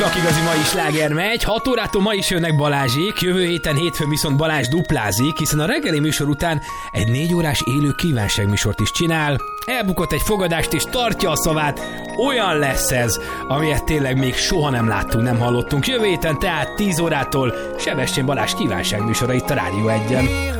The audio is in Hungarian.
csak igazi mai sláger megy. 6 órától ma is jönnek Balázsék, jövő héten hétfőn viszont Balázs duplázik, hiszen a reggeli műsor után egy 4 órás élő kívánságműsort is csinál. Elbukott egy fogadást és tartja a szavát. Olyan lesz ez, amilyet tényleg még soha nem láttunk, nem hallottunk. Jövő héten tehát 10 órától Sebestyén Balázs kívánságműsora itt a Rádió 1-en.